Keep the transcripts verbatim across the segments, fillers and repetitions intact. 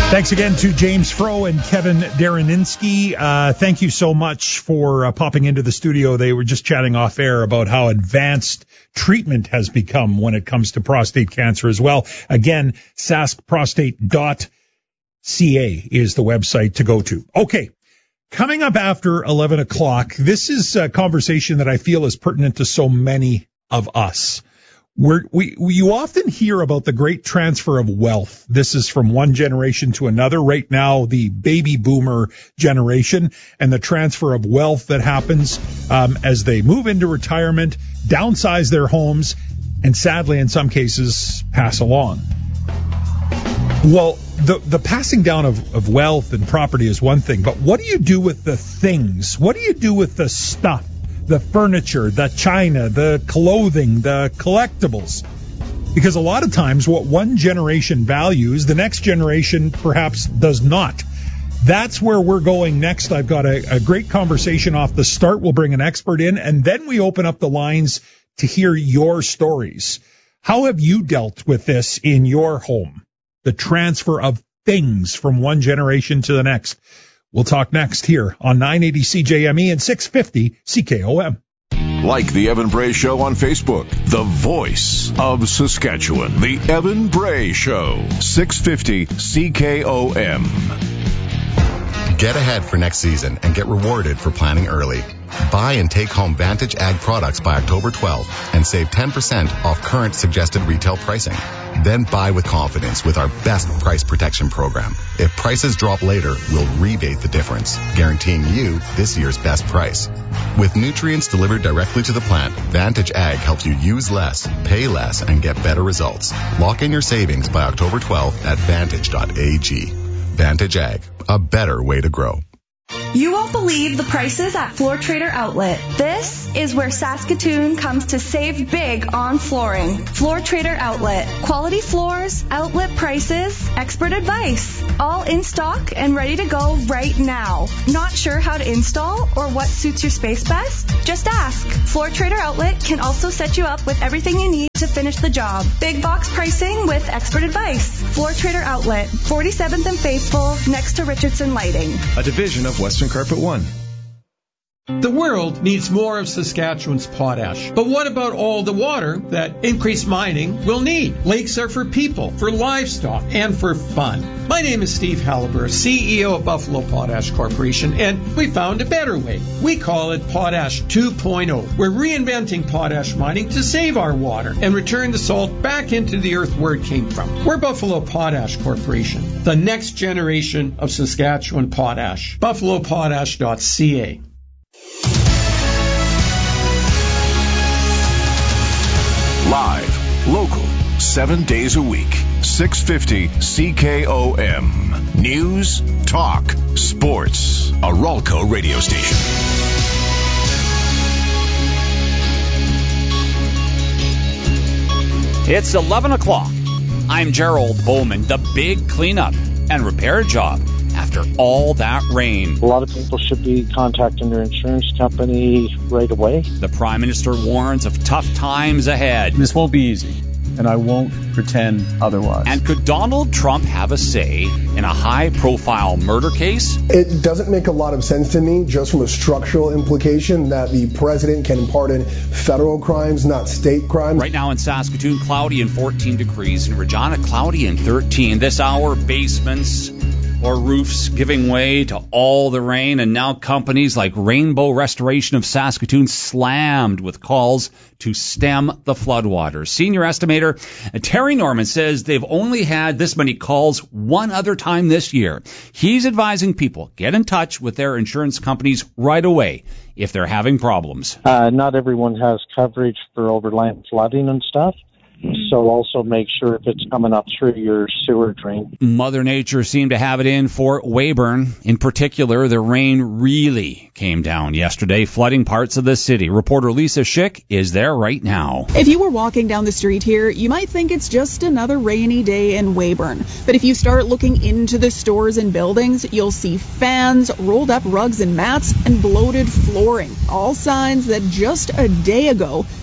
Thanks again to James Froh and Kevin Dareninsky. Uh, thank you so much for uh, popping into the studio. They were just chatting off air about how advanced treatment has become when it comes to prostate cancer as well. Again, sask prostate dot c a is the website to go to. Okay. Coming up after eleven o'clock, this is a conversation that I feel is pertinent to so many of us. We're, we, we, you often hear about the great transfer of wealth. This is from one generation to another. Right now, the baby boomer generation and the transfer of wealth that happens um, as they move into retirement, downsize their homes, and sadly, in some cases, pass along. Well, the, the passing down of, of wealth and property is one thing, but what do you do with the things? What do you do with the stuff? The furniture, the china, the clothing, the collectibles. Because a lot of times what one generation values, the next generation perhaps does not. That's where we're going next. I've got a, a great conversation off the start. We'll bring an expert in, and then we open up the lines to hear your stories. How have you dealt with this in your home? The transfer of things from one generation to the next. We'll talk next here on nine eighty C J M E and six fifty C K O M. Like the Evan Bray Show on Facebook, the voice of Saskatchewan. The Evan Bray Show, six fifty C K O M. Get ahead for next season and get rewarded for planning early. Buy and take home Vantage Ag products by October twelfth and save ten percent off current suggested retail pricing. Then buy with confidence with our best price protection program. If prices drop later, we'll rebate the difference, guaranteeing you this year's best price. With nutrients delivered directly to the plant, Vantage Ag helps you use less, pay less, and get better results. Lock in your savings by October twelfth at vantage dot a g. Vantage Ag, a better way to grow. You won't believe the prices at Floor Trader Outlet. This is where Saskatoon comes to save big on flooring. Floor Trader Outlet. Quality floors, outlet prices, expert advice. All in stock and ready to go right now. Not sure how to install or what suits your space best? Just ask. Floor Trader Outlet can also set you up with everything you need to finish the job. Big box pricing with expert advice. Floor Trader Outlet, forty-seventh and Faithful, next to Richardson Lighting. A division of Western Carpet One. The world needs more of Saskatchewan's potash. But what about all the water that increased mining will need? Lakes are for people, for livestock, and for fun. My name is Steve Halliburton, C E O of Buffalo Potash Corporation, and we found a better way. We call it Potash two point oh. We're reinventing potash mining to save our water and return the salt back into the earth where it came from. We're Buffalo Potash Corporation, the next generation of Saskatchewan potash. buffalo potash dot c a. Live, local, seven days a week. six fifty C K O M. News, talk, sports. A Ralco radio station. It's eleven o'clock. I'm Gerald Bowman. The big cleanup and repair job after all that rain. A lot of people should be contacting their insurance company right away. The Prime Minister warns of tough times ahead. This won't be easy, and I won't pretend otherwise. And could Donald Trump have a say in a high-profile murder case? It doesn't make a lot of sense to me, just from a structural implication that the president can pardon federal crimes, not state crimes. Right now in Saskatoon, cloudy and fourteen degrees. In Regina, cloudy and thirteen. This hour, basements or roofs giving way to all the rain, and now companies like Rainbow Restoration of Saskatoon slammed with calls to stem the floodwaters. Senior estimator Terry Norman says they've only had this many calls one other time this year. He's advising people get in touch with their insurance companies right away if they're having problems. Uh, not everyone has coverage for overland flooding and stuff. So also make sure if it's coming up through your sewer drain. Mother Nature seemed to have it in for Weyburn. In particular, the rain really came down yesterday, flooding parts of the city. Reporter Lisa Schick is there right now. If you were walking down the street here, you might think it's just another rainy day in Weyburn. But if you start looking into the stores and buildings, you'll see fans, rolled up rugs and mats, and bloated flooring. All signs that just a day ago,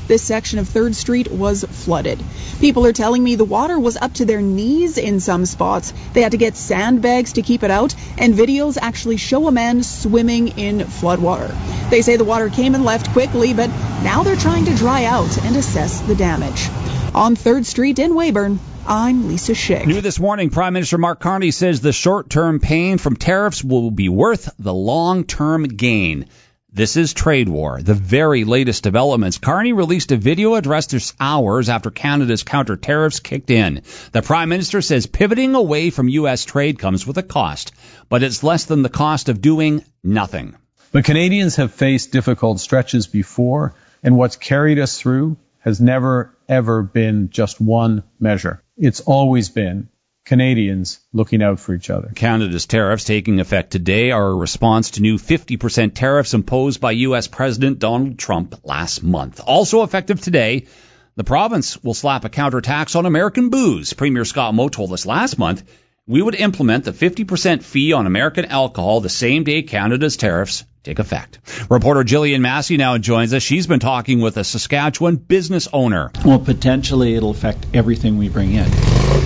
this section of third Street was flooded. People are telling me the water was up to their knees in some spots. They had to get sandbags to keep it out, and videos actually show a man swimming in floodwater. They say the water came and left quickly, but now they're trying to dry out and assess the damage. On third Street in Weyburn, I'm Lisa Schick. New this morning, Prime Minister Mark Carney says the short-term pain from tariffs will be worth the long-term gain. This is trade war. The very latest developments. Carney released a video addressed just hours after Canada's counter tariffs kicked in. The Prime Minister says pivoting away from U S trade comes with a cost, but it's less than the cost of doing nothing. But Canadians have faced difficult stretches before, and what's carried us through has never, ever been just one measure. It's always been Canadians looking out for each other. Canada's tariffs taking effect today are a response to new fifty percent tariffs imposed by U S President Donald Trump last month. Also effective today, the province will slap a counter tax on American booze. Premier Scott Moe told us last month we would implement the fifty percent fee on American alcohol the same day Canada's tariffs take effect. Reporter Jillian Massey now joins us. She's been talking with a Saskatchewan business owner. Well, potentially it'll affect everything we bring in.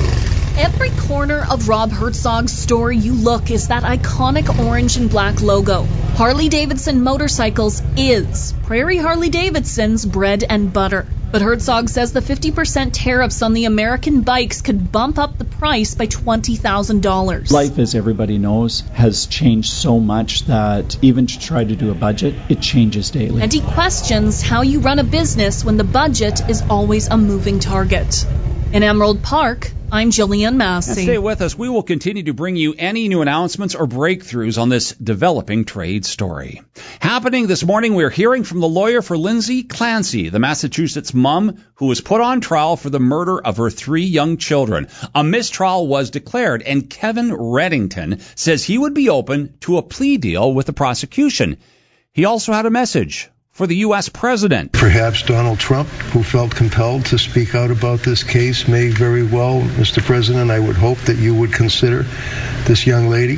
Every corner of Rob Herzog's store you look is that iconic orange and black logo. Harley-Davidson Motorcycles is Prairie Harley-Davidson's bread and butter. But Herzog says the fifty percent tariffs on the American bikes could bump up the price by twenty thousand dollars. Life, as everybody knows, has changed so much that even to try to do a budget, it changes daily. And he questions how you run a business when the budget is always a moving target. In Emerald Park, I'm Jillian Massey. And stay with us. We will continue to bring you any new announcements or breakthroughs on this developing trade story. Happening this morning, we're hearing from the lawyer for Lindsay Clancy, the Massachusetts mom who was put on trial for the murder of her three young children. A mistrial was declared, and Kevin Reddington says he would be open to a plea deal with the prosecution. He also had a message for the U S president. Perhaps Donald Trump, who felt compelled to speak out about this case, may very well, Mister President, I would hope that you would consider this young lady,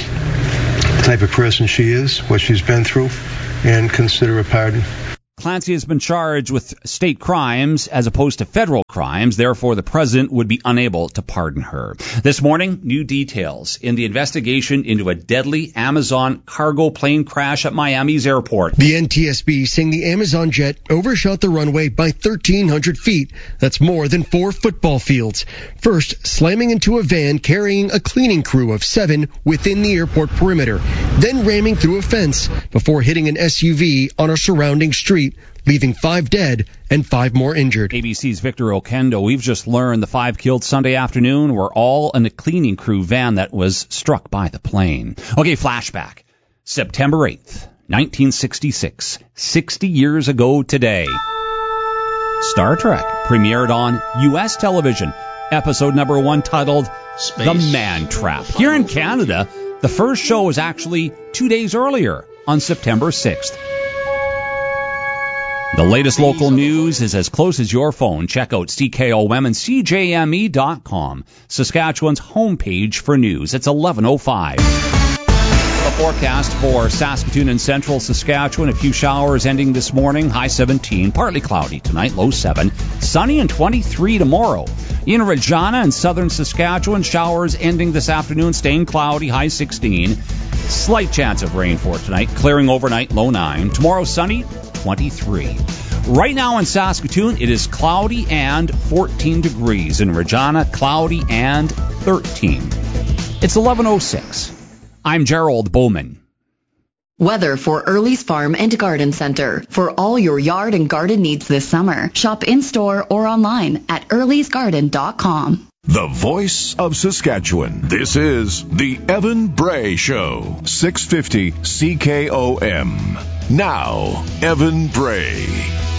the type of person she is, what she's been through, and consider a pardon. Clancy has been charged with state crimes as opposed to federal crimes. Therefore, the president would be unable to pardon her. This morning, new details in the investigation into a deadly Amazon cargo plane crash at Miami's airport. The N T S B saying the Amazon jet overshot the runway by thirteen hundred feet. That's more than four football fields. First, slamming into a van carrying a cleaning crew of seven within the airport perimeter, then ramming through a fence before hitting an S U V on a surrounding street, leaving five dead and five more injured. A B C's Victor Okendo, we've just learned the five killed Sunday afternoon were all in a cleaning crew van that was struck by the plane. Okay, flashback. September eighth, nineteen sixty-six. sixty years ago today. Star Trek premiered on U S television. Episode number one titled Space The Man Trap. Here in Canada, the first show was actually two days earlier on September sixth. The latest local news is as close as your phone. Check out C K O M and C J M E dot com, Saskatchewan's homepage for news. It's eleven oh five. A forecast for Saskatoon and central Saskatchewan. A few showers ending this morning. High seventeen. Partly cloudy tonight. Low seven. Sunny and twenty-three tomorrow. In Regina and southern Saskatchewan, showers ending this afternoon. Staying cloudy. High sixteen. Slight chance of rain for tonight. Clearing overnight. Low nine. Tomorrow sunny. twenty-three. Right now in Saskatoon, it is cloudy and fourteen degrees. In Regina, cloudy and thirteen. It's eleven oh six. I'm Gerald Bowman. Weather for Early's Farm and Garden Center. For all your yard and garden needs this summer, shop in-store or online at earlys garden dot com. The voice of Saskatchewan. This is the Evan Bray Show. six fifty C K O M. Now, Evan Bray.